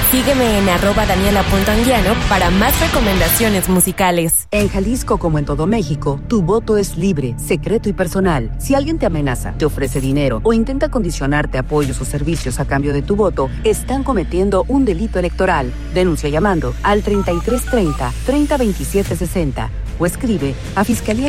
Sígueme en @daniela.anguiano para más recomendaciones musicales. En Jalisco, como en todo México, tu voto es libre, secreto y personal. Si alguien te amenaza, te ofrece dinero o intenta condicionarte apoyos o servicios a cambio de tu voto, están cometiendo un delito electoral. Denuncia llamando al 3330 302760 o escribe a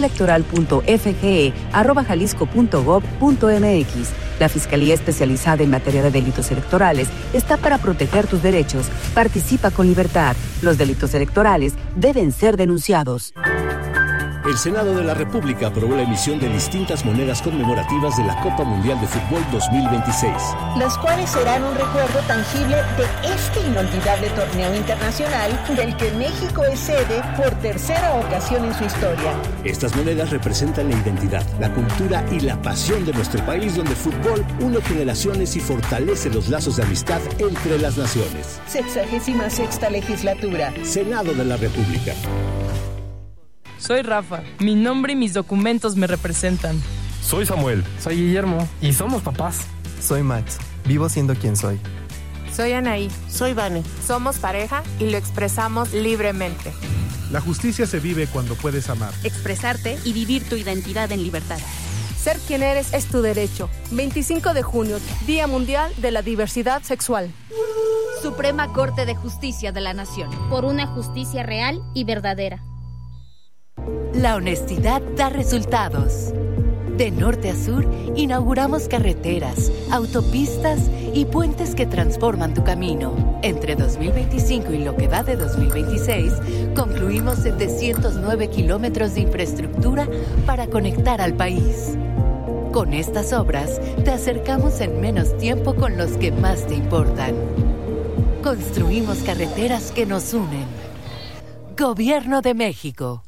fiscaliaelectoral.fge@jalisco.gov.mx. La Fiscalía Especializada en Materia de Delitos Electorales está para proteger tus derechos. Participa con libertad. Los delitos electorales deben ser denunciados. El Senado de la República aprobó la emisión de distintas monedas conmemorativas de la Copa Mundial de Fútbol 2026. Las cuales serán un recuerdo tangible de este inolvidable torneo internacional del que México es sede por tercera ocasión en su historia. Estas monedas representan la identidad, la cultura y la pasión de nuestro país, donde el fútbol une generaciones y fortalece los lazos de amistad entre las naciones. 66ª legislatura. Senado de la República. Soy Rafa. Mi nombre y mis documentos me representan. Soy Samuel. Soy Guillermo. Y somos papás. Soy Max. Vivo siendo quien soy. Soy Anaí. Soy Vane. Somos pareja y lo expresamos libremente. La justicia se vive cuando puedes amar, expresarte y vivir tu identidad en libertad. Ser quien eres es tu derecho. 25 de junio, Día Mundial de la Diversidad Sexual. Suprema Corte de Justicia de la Nación. Por una justicia real y verdadera. La honestidad da resultados. De norte a sur, inauguramos carreteras, autopistas y puentes que transforman tu camino. Entre 2025 y lo que va de 2026, concluimos 709 kilómetros de infraestructura para conectar al país. Con estas obras, te acercamos en menos tiempo con los que más te importan. Construimos carreteras que nos unen. Gobierno de México.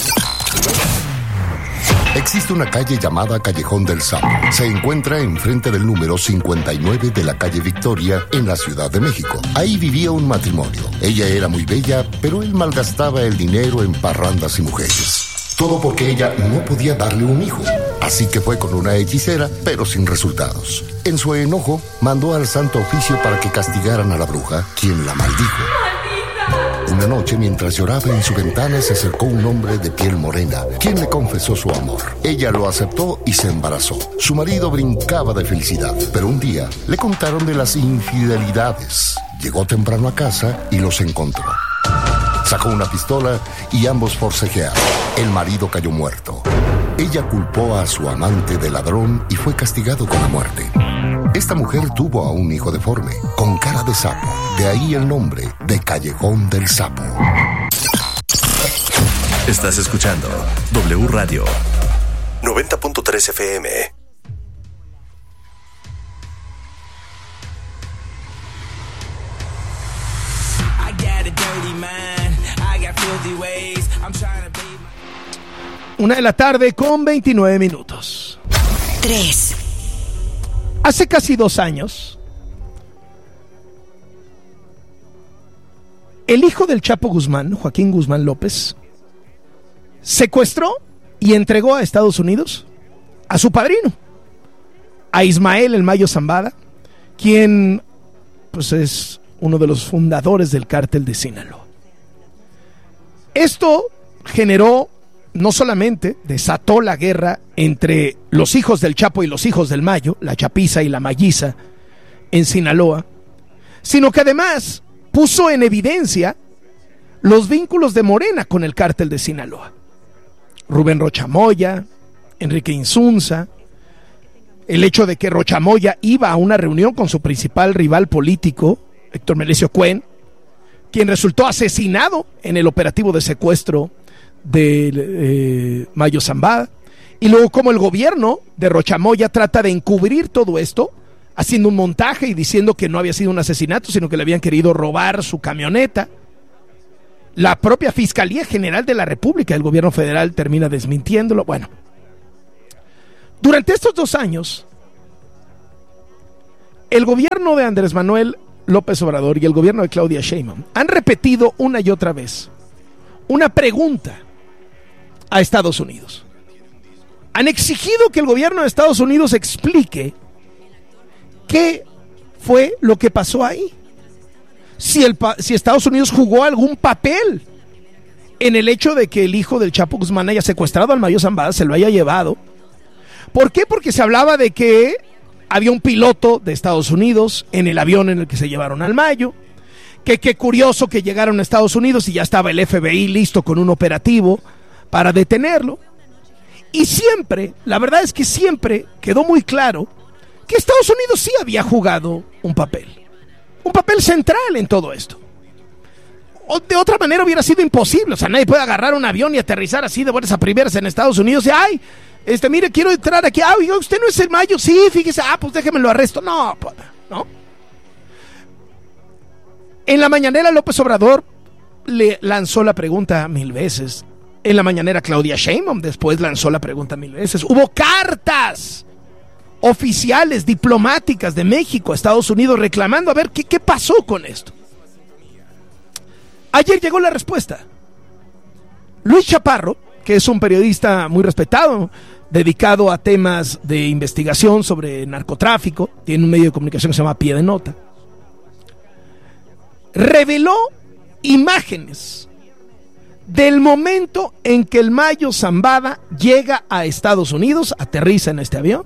Existe una calle llamada Callejón del Sapo. Se encuentra enfrente del número 59 de la calle Victoria, en la Ciudad de México. Ahí vivía un matrimonio. Ella era muy bella, pero él malgastaba el dinero en parrandas y mujeres. Todo porque ella no podía darle un hijo. Así que fue con una hechicera, pero sin resultados. En su enojo, mandó al Santo Oficio para que castigaran a la bruja, quien la maldijo. Una noche, mientras lloraba en su ventana, se acercó un hombre de piel morena, quien le confesó su amor. Ella lo aceptó y se embarazó. Su marido brincaba de felicidad, pero un día le contaron de las infidelidades. Llegó temprano a casa y los encontró. Sacó una pistola y ambos forcejearon. El marido cayó muerto. Ella culpó a su amante de ladrón y fue castigado con la muerte. Esta mujer tuvo a un hijo deforme, con cara de sapo. De ahí el nombre de Callejón del Sapo. Estás escuchando W Radio 90.3 FM. Una de la tarde con 29 minutos. 3. Hace casi 2 años, el hijo del Chapo Guzmán, Joaquín Guzmán López, secuestró y entregó a Estados Unidos a su padrino, a Ismael El Mayo Zambada, quien pues es uno de los fundadores del cártel de Sinaloa. Esto generó, no solamente desató la guerra entre los hijos del Chapo y los hijos del Mayo, la chapiza y la mayiza en Sinaloa, sino que además puso en evidencia los vínculos de Morena con el cártel de Sinaloa. Rubén Rocha Moya, Enrique Insunza, el hecho de que Rocha Moya iba a una reunión con su principal rival político, Héctor Melesio Cuen, quien resultó asesinado en el operativo de secuestro de Mayo Zambada, y luego como el gobierno de Rocha Moya trata de encubrir todo esto, haciendo un montaje y diciendo que no había sido un asesinato, sino que le habían querido robar su camioneta. La propia Fiscalía General de la República del gobierno federal termina desmintiéndolo. Bueno, durante estos 2 años, el gobierno de Andrés Manuel López Obrador y el gobierno de Claudia Sheinbaum han repetido una y otra vez una pregunta a Estados Unidos. Han exigido que el gobierno de Estados Unidos explique qué fue lo que pasó ahí. si Estados Unidos jugó algún papel en el hecho de que el hijo del Chapo Guzmán haya secuestrado al Mayo Zambada, se lo haya llevado. ¿Por qué? Porque se hablaba de que había un piloto de Estados Unidos en el avión en el que se llevaron al Mayo, que qué curioso que llegaron a Estados Unidos y ya estaba el FBI listo con un operativo para detenerlo. Y siempre, la verdad es que siempre quedó muy claro que Estados Unidos sí había jugado un papel central en todo esto. O de otra manera hubiera sido imposible. O sea, nadie puede agarrar un avión y aterrizar así de buenas a primeras en Estados Unidos y ay, mire, quiero entrar aquí. Ah, oiga, ¿usted no es el Mayo? Sí, fíjese. Ah, pues déjeme lo arresto. No. En la mañanera López Obrador le lanzó la pregunta 1000 veces. En la mañanera Claudia Sheinbaum después lanzó la pregunta 1000 veces. Hubo cartas oficiales, diplomáticas de México a Estados Unidos reclamando a ver qué pasó con esto. Ayer llegó la respuesta. Luis Chaparro, que es un periodista muy respetado, dedicado a temas de investigación sobre narcotráfico, tiene un medio de comunicación que se llama Pie de Nota, reveló imágenes del momento en que el Mayo Zambada llega a Estados Unidos, aterriza en este avión,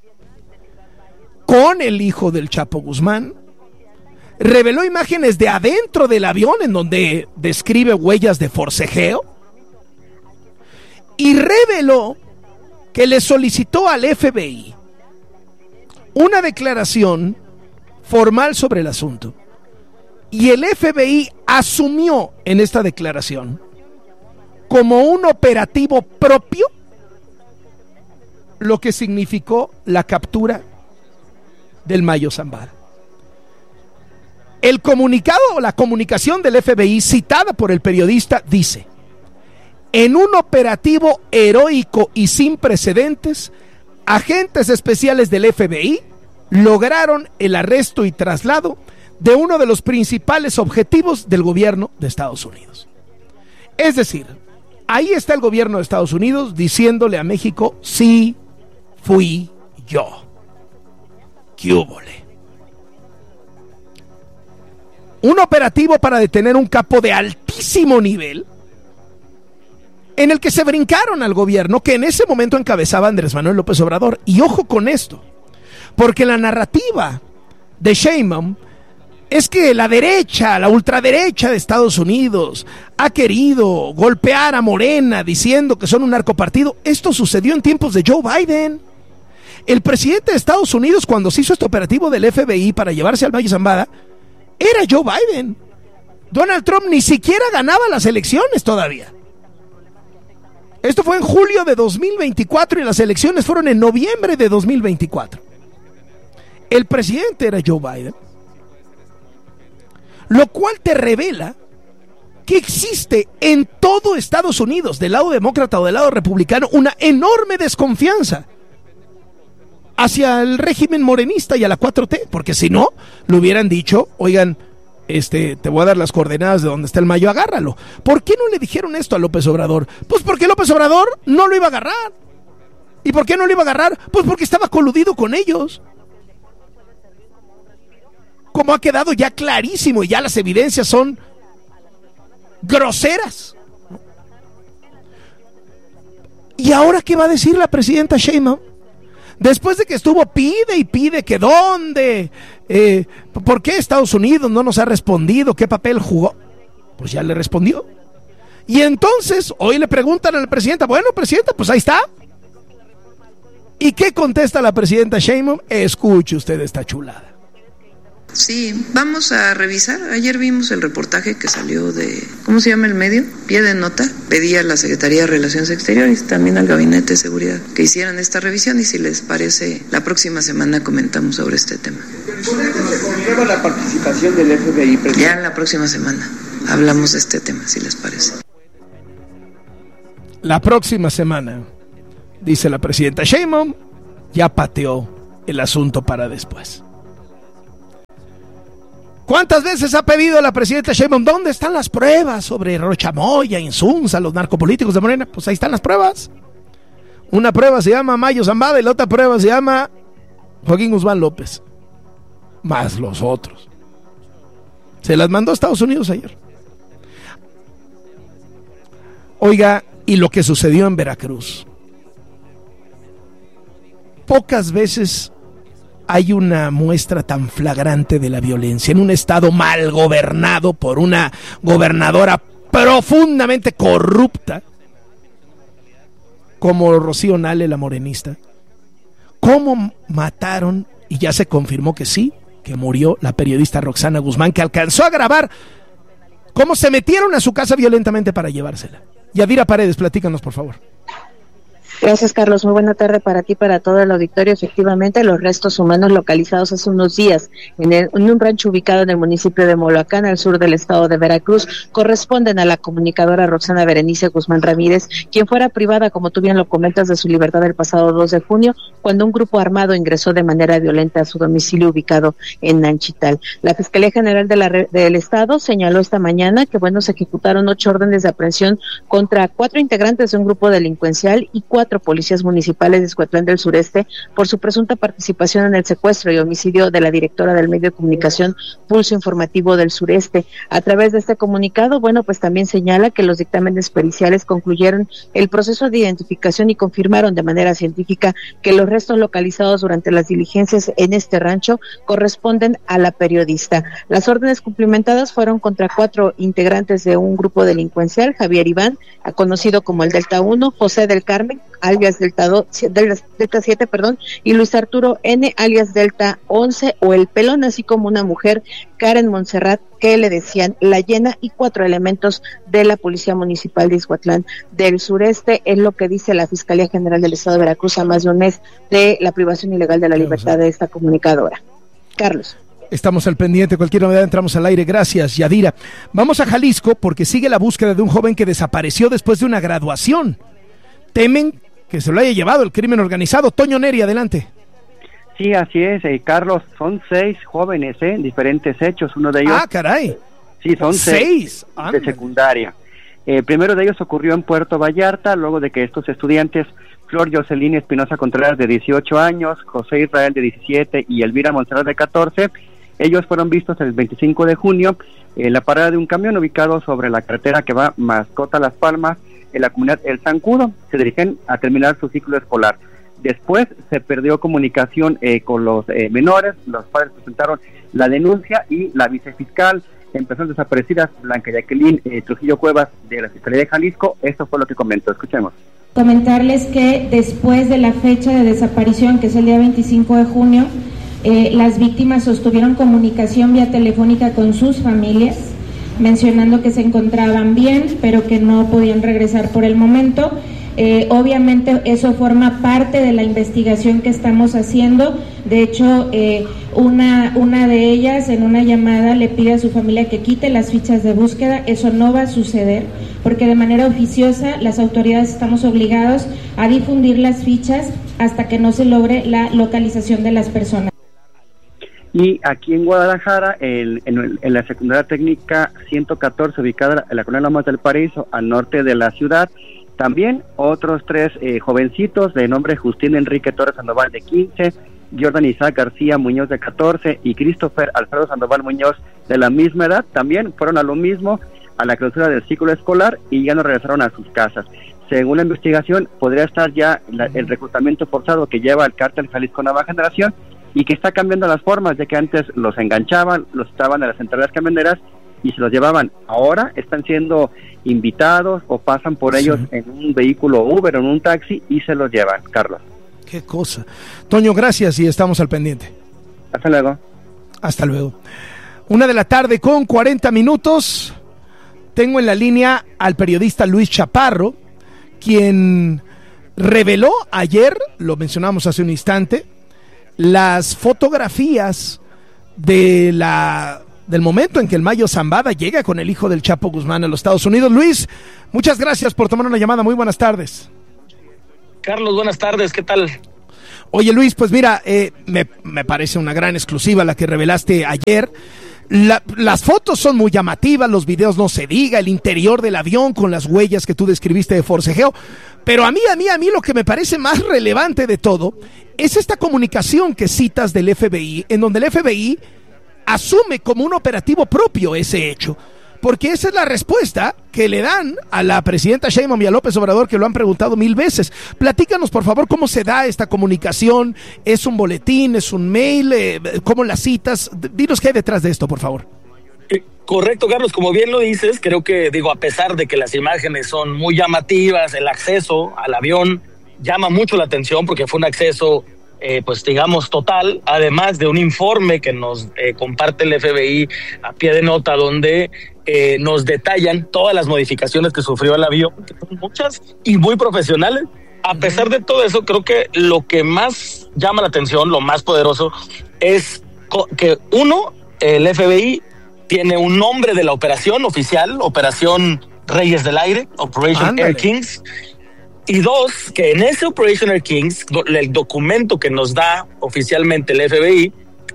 con el hijo del Chapo Guzmán. Reveló imágenes de adentro del avión en donde describe huellas de forcejeo. Y reveló que le solicitó al FBI una declaración formal sobre el asunto. Y el FBI asumió en esta declaración como un operativo propio lo que significó la captura del Mayo Zambada. El comunicado o la comunicación del FBI citada por el periodista dice: en un operativo heroico y sin precedentes, agentes especiales del FBI lograron el arresto y traslado de uno de los principales objetivos del gobierno de Estados Unidos. Es decir, ahí está el gobierno de Estados Unidos diciéndole a México: sí, fui yo. ¿Qué húbole? Un operativo para detener un capo de altísimo nivel, en el que se brincaron al gobierno que en ese momento encabezaba Andrés Manuel López Obrador. Y ojo con esto, porque la narrativa de Sheinbaum es que la derecha, la ultraderecha de Estados Unidos ha querido golpear a Morena diciendo que son un narcopartido. Esto sucedió en tiempos de Joe Biden. El presidente de Estados Unidos, cuando se hizo este operativo del FBI para llevarse al Mayo Zambada, era Joe Biden. Donald Trump ni siquiera ganaba las elecciones todavía. Esto fue en julio de 2024 y las elecciones fueron en noviembre de 2024. El presidente era Joe Biden. Lo cual te revela que existe en todo Estados Unidos, del lado demócrata o del lado republicano, una enorme desconfianza hacia el régimen morenista y a la 4T, porque si no, le hubieran dicho: oigan, te voy a dar las coordenadas de donde está el Mayo, agárralo. ¿Por qué no le dijeron esto a López Obrador? Pues porque López Obrador no lo iba a agarrar. ¿Y por qué no lo iba a agarrar? Pues porque estaba coludido con ellos. Como ha quedado ya clarísimo y ya las evidencias son groseras. ¿Y ahora qué va a decir la presidenta Sheinbaum? Después de que estuvo pide y pide que dónde, ¿por qué Estados Unidos no nos ha respondido? ¿Qué papel jugó? Pues ya le respondió. Y entonces hoy le preguntan a la presidenta: bueno, presidenta, pues ahí está. ¿Y qué contesta la presidenta Sheinbaum? Escuche usted esta chulada. Sí, vamos a revisar. Ayer vimos el reportaje que salió de, ¿cómo se llama el medio? Pie de Nota. Pedí a la Secretaría de Relaciones Exteriores, también al Gabinete de Seguridad, que hicieran esta revisión, y si les parece, la próxima semana comentamos sobre este tema. ¿Se comprueba la participación del FBI? Ya la próxima semana hablamos de este tema, si les parece. La próxima semana, dice la presidenta Sheinbaum, ya pateó el asunto para después. ¿Cuántas veces ha pedido la presidenta Sheinbaum? ¿Dónde están las pruebas sobre Rocha Moya, Insunza, los narcopolíticos de Morena? Pues ahí están las pruebas. Una prueba se llama Mayo Zambada y la otra prueba se llama Joaquín Guzmán López. Más los otros. Se las mandó a Estados Unidos ayer. Oiga, y lo que sucedió en Veracruz. Pocas veces hay una muestra tan flagrante de la violencia en un estado mal gobernado por una gobernadora profundamente corrupta como Rocío Nale, la morenista. ¿Cómo mataron? Y ya se confirmó que sí, que murió la periodista Roxana Guzmán, que alcanzó a grabar cómo se metieron a su casa violentamente para llevársela. Yadira Paredes, platícanos, por favor. Gracias, Carlos. Muy buena tarde para ti, para todo el auditorio. Efectivamente, los restos humanos localizados hace unos días en un rancho ubicado en el municipio de Moloacán, al sur del estado de Veracruz, corresponden a la comunicadora Roxana Berenice Guzmán Ramírez, quien fuera privada, como tú bien lo comentas, de su libertad el pasado 2 de junio, cuando un grupo armado ingresó de manera violenta a su domicilio ubicado en Nanchital. La Fiscalía General del Estado señaló esta mañana que, se ejecutaron 8 órdenes de aprehensión contra 4 integrantes de un grupo delincuencial y 4 policías municipales de Izhuatlán del Sureste por su presunta participación en el secuestro y homicidio de la directora del medio de comunicación Pulso Informativo del Sureste. A través de este comunicado, también señala que los dictámenes periciales concluyeron el proceso de identificación y confirmaron de manera científica que los restos localizados durante las diligencias en este rancho corresponden a la periodista. Las órdenes cumplimentadas fueron contra 4 integrantes de un grupo delincuencial: Javier Iván, conocido como el Delta 1, José del Carmen, alias Delta 7, y Luis Arturo N, alias Delta 11 o El Pelón, así como una mujer, Karen Montserrat, que le decían La Llena, y 4 elementos de la Policía Municipal de Izhuatlán del Sureste. Es lo que dice la Fiscalía General del Estado de Veracruz a más de un mes de la privación ilegal de la libertad de esta comunicadora. Carlos. Estamos al pendiente, cualquier novedad entramos al aire. Gracias, Yadira. Vamos a Jalisco porque sigue la búsqueda de un joven que desapareció después de una graduación. Temen que se lo haya llevado el crimen organizado. Toño Neri, adelante. Sí, así es, Carlos, son 6 jóvenes, diferentes hechos, uno de ellos... ¡Ah, caray! Sí, son 6 de secundaria. Primero de ellos ocurrió en Puerto Vallarta, luego de que estos estudiantes, Flor Jocelyn Espinosa Contreras, de 18 años, José Israel, de 17, y Elvira Montserrat, de 14, ellos fueron vistos el 25 de junio en la parada de un camión ubicado sobre la carretera que va Mascota Las Palmas, en la comunidad El Zancudo. Se dirigen a terminar su ciclo escolar. Después se perdió comunicación con los menores, los padres presentaron la denuncia y la vicefiscal en personas desaparecidas, Blanca Jacqueline Trujillo Cuevas, de la Fiscalía de Jalisco. Esto fue lo que comentó, escuchemos. Comentarles que después de la fecha de desaparición, que es el día 25 de junio, las víctimas sostuvieron comunicación vía telefónica con sus familias, mencionando que se encontraban bien, pero que no podían regresar por el momento. Obviamente eso forma parte de la investigación que estamos haciendo. De hecho, una de ellas en una llamada le pide a su familia que quite las fichas de búsqueda. Eso no va a suceder, porque de manera oficiosa las autoridades estamos obligados a difundir las fichas hasta que no se logre la localización de las personas. Y aquí en Guadalajara, en la secundaria técnica 114, ubicada en la colonia Lomas del Paraíso, al norte de la ciudad, también otros 3 jovencitos de nombre Justín Enrique Torres Sandoval, de 15, Jordan Isaac García Muñoz, de 14, y Christopher Alfredo Sandoval Muñoz, de la misma edad, también fueron a lo mismo, a la clausura del ciclo escolar, y ya no regresaron a sus casas. Según la investigación, podría estar ya el reclutamiento forzado que lleva el cártel Jalisco Nueva Generación, y que está cambiando las formas, ya que antes los enganchaban, los estaban en las centrales camioneras y se los llevaban. Ahora están siendo invitados o pasan por ellos en un vehículo Uber o en un taxi y se los llevan, Carlos. Qué cosa. Toño, gracias y estamos al pendiente. Hasta luego. Hasta luego. 1:40 p.m. Tengo en la línea al periodista Luis Chaparro, quien reveló ayer, lo mencionamos hace un instante, las fotografías del momento en que el Mayo Zambada llega con el hijo del Chapo Guzmán a los Estados Unidos. Luis, muchas gracias por tomar una llamada. Muy buenas tardes. Carlos, buenas tardes. ¿Qué tal? Oye, Luis, pues mira, me parece una gran exclusiva la que revelaste ayer. Las fotos son muy llamativas, los videos no se diga, el interior del avión con las huellas que tú describiste de forcejeo. Pero a mí lo que me parece más relevante de todo es esta comunicación que citas del FBI, en donde el FBI asume como un operativo propio ese hecho. Porque esa es la respuesta que le dan a la presidenta Sheinbaum y a López Obrador, que lo han preguntado 1000 veces. Platícanos, por favor, cómo se da esta comunicación. ¿Es un boletín? ¿Es un mail? ¿Cómo las citas? Dinos qué hay detrás de esto, por favor. Correcto, Carlos, como bien lo dices, creo que, a pesar de que las imágenes son muy llamativas, el acceso al avión llama mucho la atención porque fue un acceso, total, además de un informe que nos comparte el FBI a pie de nota, donde nos detallan todas las modificaciones que sufrió el avión, que son muchas y muy profesionales. A pesar de todo eso, creo que lo que más llama la atención, lo más poderoso, es que el FBI tiene un nombre de la operación oficial, Operación Reyes del Aire, Operation Air Kings. Y 2, que en ese Operation Air Kings, el documento que nos da oficialmente el FBI,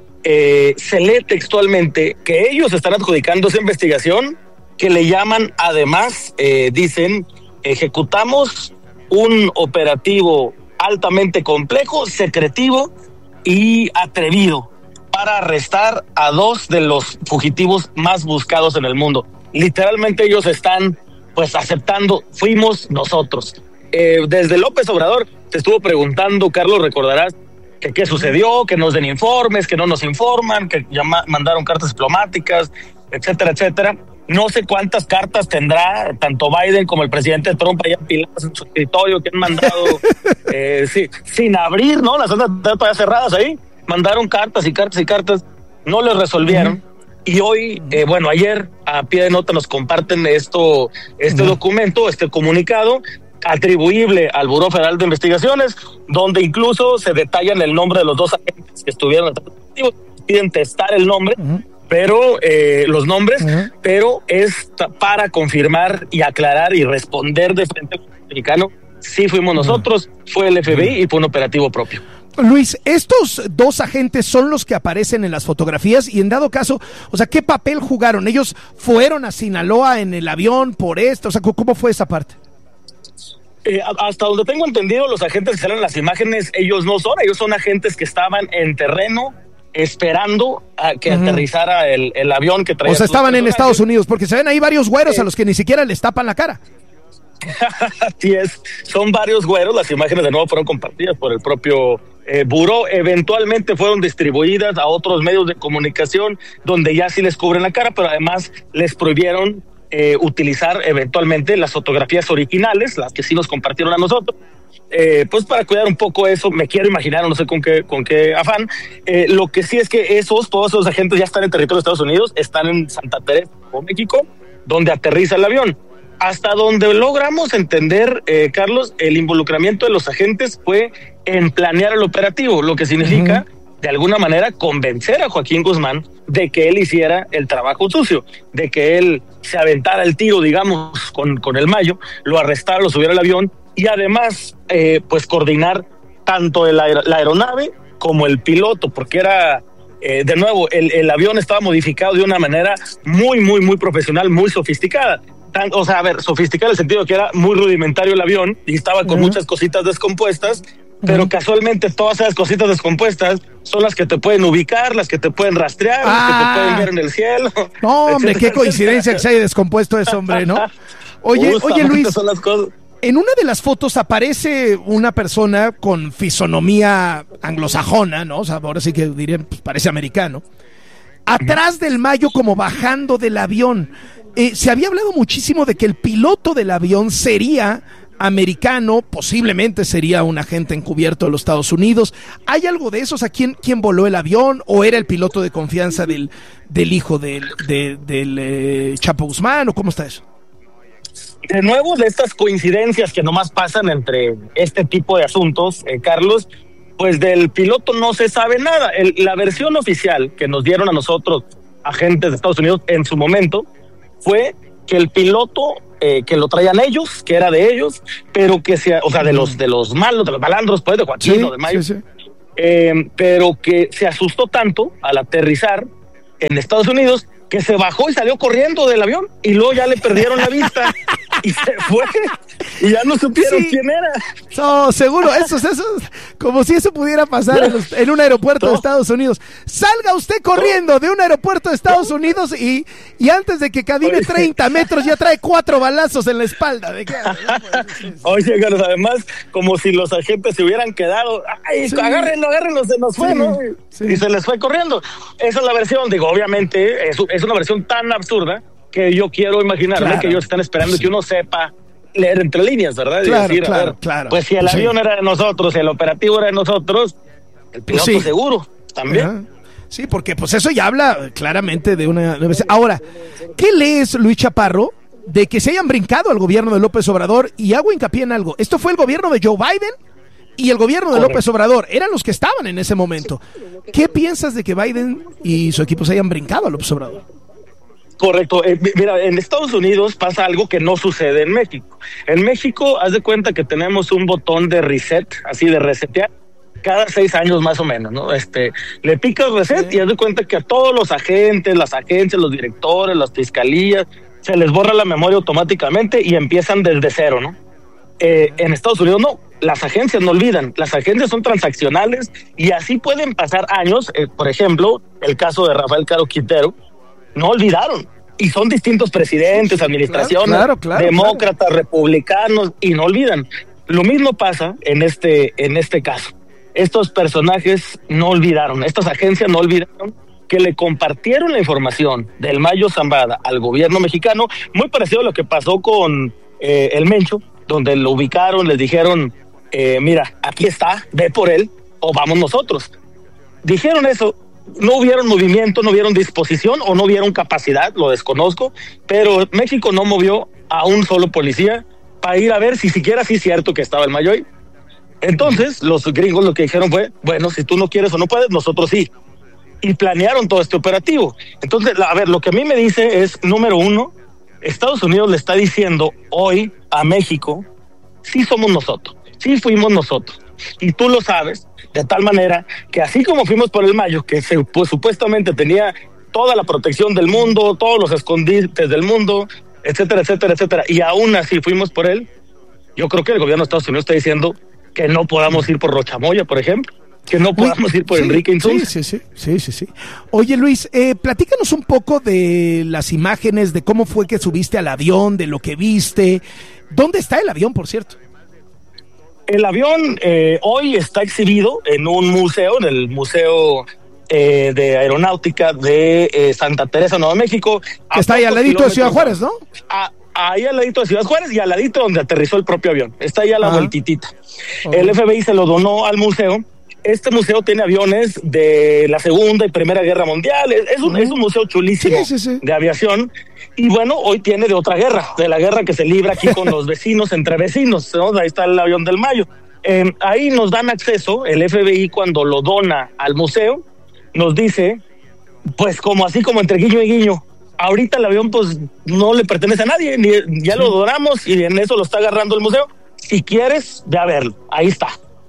se lee textualmente que ellos están adjudicando esa investigación, que le llaman, además, dicen, ejecutamos un operativo altamente complejo, secretivo y atrevido para arrestar a 2 de los fugitivos más buscados en el mundo. Literalmente ellos están aceptando, fuimos nosotros. Desde López Obrador te estuvo preguntando, Carlos, recordarás, que qué sucedió, que nos den informes, que no nos informan, que mandaron cartas diplomáticas, etcétera, etcétera. No sé cuántas cartas tendrá tanto Biden como el presidente Trump allá apiladas en su escritorio, que han mandado sin abrir, ¿no? Las están todavía cerradas ahí. Mandaron cartas y cartas y cartas, no les resolvieron. Y hoy, ayer, a pie de nota nos comparten este documento, este comunicado, atribuible al Buró Federal de Investigaciones, donde incluso se detallan el nombre de los 2 agentes que estuvieron piden testar el nombre, pero los nombres, pero es para confirmar y aclarar y responder de frente al mexicano. Sí fuimos nosotros, fue el FBI y fue un operativo propio. Luis, estos 2 agentes son los que aparecen en las fotografías y en dado caso, ¿qué papel jugaron? ¿Ellos fueron a Sinaloa en el avión por esto? ¿Cómo fue esa parte? Hasta donde tengo entendido, los agentes que salen en las imágenes, ellos son agentes que estaban en terreno esperando a que aterrizara el avión que traía. Estaban en Estados Unidos, porque se ven ahí varios güeros a los que ni siquiera les tapan la cara. Así es, son varios güeros. Las imágenes de nuevo fueron compartidas por el propio buró, eventualmente fueron distribuidas a otros medios de comunicación donde ya sí les cubren la cara, pero además les prohibieron utilizar eventualmente las fotografías originales, las que sí nos compartieron a nosotros, para cuidar un poco eso. Me quiero imaginar, no sé con qué afán. Lo que sí es que todos esos agentes ya están en territorio de Estados Unidos, están en Santa Teresa, México, donde aterriza el avión. Hasta donde logramos entender, Carlos, el involucramiento de los agentes fue en planear el operativo, lo que significa, de alguna manera, convencer a Joaquín Guzmán de que él hiciera el trabajo sucio, de que él se aventara el tiro, digamos, con el Mayo, lo arrestara, lo subiera al avión y además, coordinar tanto la aeronave como el piloto, porque era... de nuevo, el avión estaba modificado de una manera muy, muy, muy profesional, muy sofisticada. Sofisticada en el sentido que era muy rudimentario el avión y estaba con muchas cositas descompuestas, pero casualmente todas esas cositas descompuestas son las que te pueden ubicar, las que te pueden rastrear, las que te pueden ver en el cielo. No, hombre, qué coincidencia que se haya descompuesto eso, hombre, ¿no? Oye, Luis, son las cosas. En una de las fotos aparece una persona con fisonomía anglosajona, ¿no? Ahora sí que diré, parece americano. Atrás del Mayo, como bajando del avión. Se había hablado muchísimo de que el piloto del avión sería americano, posiblemente sería un agente encubierto de los Estados Unidos. ¿Hay algo de eso? ¿Quién voló el avión? ¿O era el piloto de confianza del hijo del Chapo Guzmán? ¿O cómo está eso? De nuevo, de estas coincidencias que nomás pasan entre este tipo de asuntos, Carlos, pues del piloto no se sabe nada. La versión oficial que nos dieron a nosotros, agentes de Estados Unidos, en su momento, fue que el piloto, que lo traían ellos, que era de ellos, pero que de los malos, de los malandros, pues, de Joaquín o de Mayo, pero que se asustó tanto al aterrizar en Estados Unidos que se bajó y salió corriendo del avión y luego ya le perdieron la vista y se fue. Y ya no supieron quién era. No, seguro, eso, como si eso pudiera pasar en un aeropuerto de Estados Unidos. Salga usted corriendo de un aeropuerto de Estados Unidos y antes de que camine 30 metros ya trae 4 balazos en la espalda. ¿De qué? Oye, Carlos, además, como si los agentes se hubieran quedado. ¡Ay, agárrenlo, se nos fue, ¿no? Sí. Y se les fue corriendo. Esa es la versión, digo, obviamente, es una versión tan absurda que yo quiero imaginarme que ellos están esperando que uno sepa leer entre líneas, ¿verdad? Y decir, pues si el avión era de nosotros, el operativo era de nosotros, el piloto seguro también. Ajá. Sí, porque pues eso ya habla claramente de una... Ahora, ¿qué lees, Luis Chaparro, de que se hayan brincado al gobierno de López Obrador? Y hago hincapié en algo. Esto fue el gobierno de Joe Biden y el gobierno de López Obrador. Eran los que estaban en ese momento. ¿Qué piensas de que Biden y su equipo se hayan brincado a López Obrador? Correcto. Mira, en Estados Unidos pasa algo que no sucede en México. En México, haz de cuenta que tenemos un botón de reset, así de resetear, cada 6 años más o menos, ¿no? Le picas reset y haz de cuenta que a todos los agentes, las agencias, los directores, las fiscalías, se les borra la memoria automáticamente y empiezan desde cero, ¿no? En Estados Unidos no, las agencias no olvidan, las agencias son transaccionales y así pueden pasar años. Por ejemplo, el caso de Rafael Caro Quintero, no olvidaron. Y son distintos presidentes, administraciones, demócratas, republicanos, y no olvidan. Lo mismo pasa en este caso. Estos personajes no olvidaron, estas agencias no olvidaron que le compartieron la información del Mayo Zambada al gobierno mexicano, muy parecido a lo que pasó con el Mencho, donde lo ubicaron, les dijeron, mira, aquí está, ve por él, o vamos nosotros. Dijeron eso. No hubieron movimiento, no hubieron disposición o no hubieron capacidad, lo desconozco, pero México no movió a un solo policía para ir a ver si siquiera sí es cierto que estaba el Mayo ahí. Entonces, los gringos lo que dijeron fue, bueno, si tú no quieres o no puedes, nosotros sí. Y planearon todo este operativo. Entonces, a ver, lo que a mí me dice es, número uno, Estados Unidos le está diciendo hoy a México, sí somos nosotros, sí fuimos nosotros. Y tú lo sabes, de tal manera que así como fuimos por el Mayo, que supuestamente tenía toda la protección del mundo, todos los escondites del mundo, etcétera, etcétera, etcétera, y aún así fuimos por él, yo creo que el gobierno de Estados Unidos está diciendo que no podamos ir por Rochamoya, por ejemplo, que no podamos ir por Enrique Insunza. Sí. Oye, Luis, platícanos un poco de las imágenes, de cómo fue que subiste al avión, de lo que viste. ¿Dónde está el avión, por cierto? El avión hoy está exhibido en un museo, en el Museo de Aeronáutica de Santa Teresa, Nuevo México. Está ahí al ladito de Ciudad Juárez, ¿no? Ahí al ladito de Ciudad Juárez y al ladito donde aterrizó el propio avión. Está ahí a la vueltitita. Okay. El FBI se lo donó al museo. Este museo tiene aviones de la Segunda y Primera Guerra Mundial. Es un museo chulísimo de aviación. Y bueno, hoy tiene de otra guerra, de la guerra que se libra aquí con los vecinos, entre vecinos, ¿no? Ahí está el avión del Mayo. Ahí nos dan acceso, el FBI cuando lo dona al museo, nos dice, pues como así como entre guiño y guiño, ahorita el avión pues no le pertenece a nadie, ya lo donamos y en eso lo está agarrando el museo. Si quieres, ve a verlo, ahí está.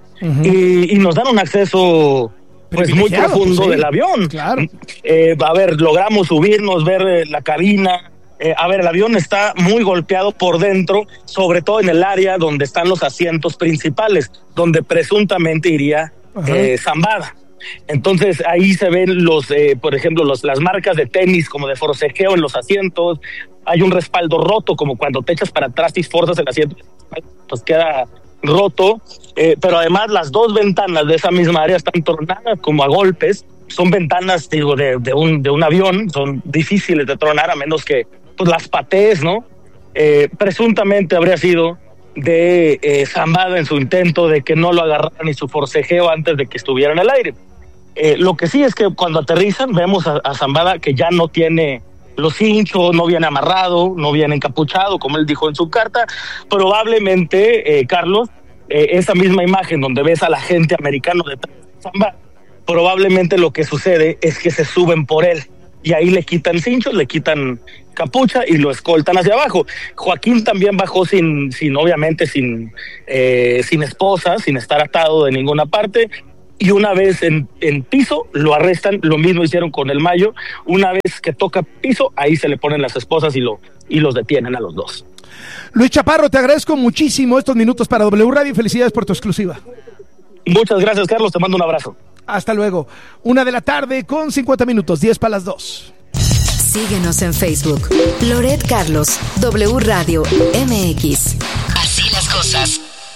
Y nos dan un acceso pues muy profundo del avión. Claro. A ver, logramos subirnos, ver la cabina. A ver, el avión está muy golpeado por dentro, sobre todo en el área donde están los asientos principales, donde presuntamente iría Zambada. Entonces ahí se ven por ejemplo, las marcas de tenis como de forcejeo en los asientos. Hay un respaldo roto, como cuando te echas para atrás y forzas el asiento, pues queda roto. Pero además las dos ventanas de esa misma área están tornadas como a golpes. Son ventanas, digo, de un avión, son difíciles de tronar a menos que pues las patees, ¿no? Presuntamente habría sido de Zambada en su intento de que no lo agarraran y su forcejeo antes de que estuviera en el aire. Lo que sí es que cuando aterrizan vemos a Zambada que ya no tiene los cinchos, no viene amarrado, no viene encapuchado, como él dijo en su carta. Probablemente, Carlos, esa misma imagen donde ves a la gente americano detrás de Zambada, probablemente lo que sucede es que se suben por él y ahí le quitan cinchos, le quitan capucha y lo escoltan hacia abajo. Joaquín también bajó obviamente sin esposa, sin estar atado de ninguna parte, y una vez en piso lo arrestan. Lo mismo hicieron con el Mayo. Una vez que toca piso, ahí se le ponen las esposas y los detienen a los dos. Luis Chaparro, te agradezco muchísimo estos minutos para W Radio y felicidades por tu exclusiva. Muchas gracias, Carlos, te mando un abrazo. Hasta luego. 1:50 p.m, 10:02. Síguenos en Facebook. Loret Carlos, W Radio MX. Así las cosas.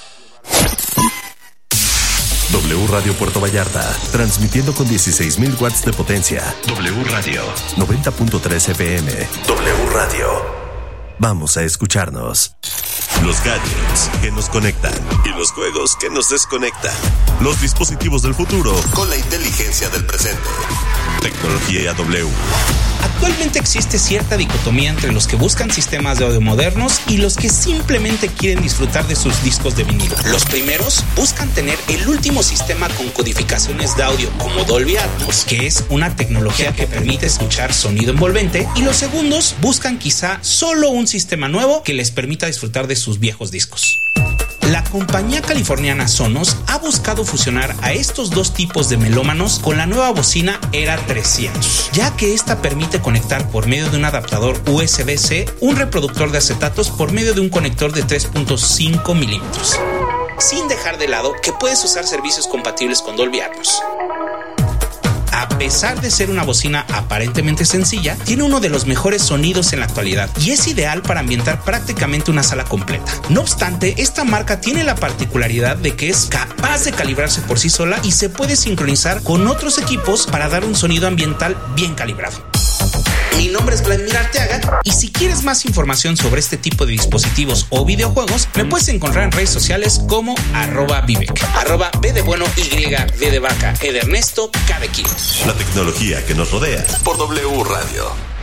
W Radio Puerto Vallarta, transmitiendo con 16,000 watts de potencia. W Radio, 90.3 FM. W Radio. Vamos a escucharnos. Los gadgets que nos conectan y los juegos que nos desconectan. Los dispositivos del futuro con la inteligencia del presente. Tecnología W. Actualmente existe cierta dicotomía entre los que buscan sistemas de audio modernos y los que simplemente quieren disfrutar de sus discos de vinilo. Los primeros buscan tener el último sistema con codificaciones de audio como Dolby Atmos, que es una tecnología que permite escuchar sonido envolvente, y los segundos buscan quizá solo un sistema nuevo que les permita disfrutar de sus viejos discos. La compañía californiana Sonos ha buscado fusionar a estos dos tipos de melómanos con la nueva bocina Era 300, ya que esta permite conectar por medio de un adaptador USB-C un reproductor de acetatos por medio de un conector de 3.5 milímetros, sin dejar de lado que puedes usar servicios compatibles con Dolby Atmos. A pesar de ser una bocina aparentemente sencilla, tiene uno de los mejores sonidos en la actualidad y es ideal para ambientar prácticamente una sala completa. No obstante, esta marca tiene la particularidad de que es capaz de calibrarse por sí sola y se puede sincronizar con otros equipos para dar un sonido ambiental bien calibrado. Mi nombre es Vladimir Arteaga y si quieres más información sobre este tipo de dispositivos o videojuegos, me puedes encontrar en redes sociales como @Vivek, @B de bueno, Y, D de vaca, E de Ernesto, K de kilo. La tecnología que nos rodea por W Radio.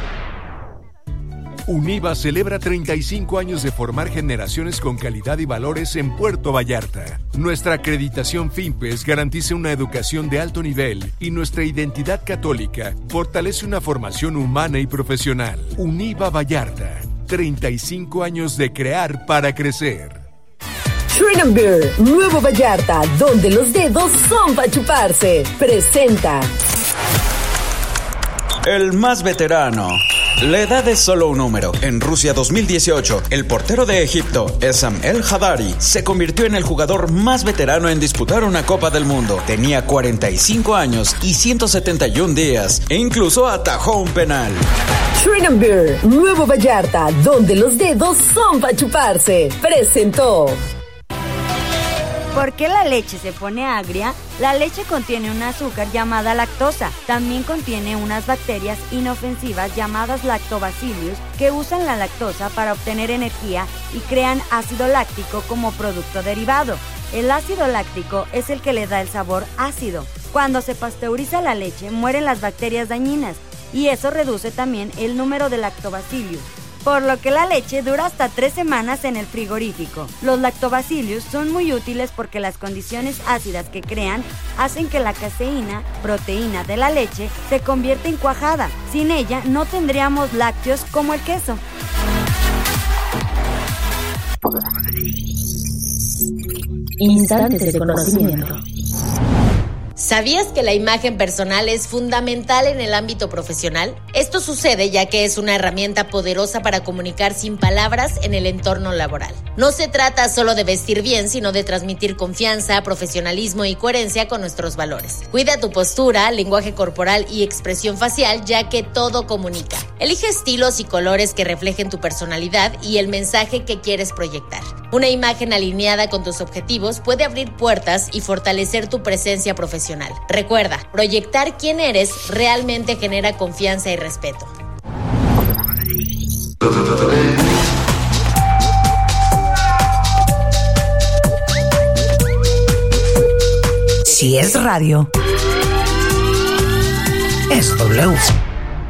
Univa celebra 35 años de formar generaciones con calidad y valores en Puerto Vallarta. Nuestra acreditación FIMPES garantiza una educación de alto nivel y nuestra identidad católica fortalece una formación humana y profesional. Univa Vallarta, 35 años de crear para crecer. Shrine & Beer, Nuevo Vallarta, donde los dedos son para chuparse. Presenta. El más veterano. La edad es solo un número. En Rusia 2018, el portero de Egipto, Essam El Hadari, se convirtió en el jugador más veterano en disputar una Copa del Mundo. Tenía 45 años y 171 días, e incluso atajó un penal. Shrine & Beer, Nuevo Vallarta, donde los dedos son para chuparse. Presentó. ¿Por qué la leche se pone agria? La leche contiene un azúcar llamada lactosa. También contiene unas bacterias inofensivas llamadas lactobacillus que usan la lactosa para obtener energía y crean ácido láctico como producto derivado. El ácido láctico es el que le da el sabor ácido. Cuando se pasteuriza la leche, mueren las bacterias dañinas y eso reduce también el número de lactobacillus, por lo que la leche dura hasta 3 semanas en el frigorífico. Los lactobacillus son muy útiles porque las condiciones ácidas que crean hacen que la caseína, proteína de la leche, se convierta en cuajada. Sin ella no tendríamos lácteos como el queso. Instantes de conocimiento. ¿Sabías que la imagen personal es fundamental en el ámbito profesional? Esto sucede ya que es una herramienta poderosa para comunicar sin palabras en el entorno laboral. No se trata solo de vestir bien, sino de transmitir confianza, profesionalismo y coherencia con nuestros valores. Cuida tu postura, lenguaje corporal y expresión facial, ya que todo comunica. Elige estilos y colores que reflejen tu personalidad y el mensaje que quieres proyectar. Una imagen alineada con tus objetivos puede abrir puertas y fortalecer tu presencia profesional. Recuerda, proyectar quién eres realmente genera confianza y respeto. Si es radio, es W.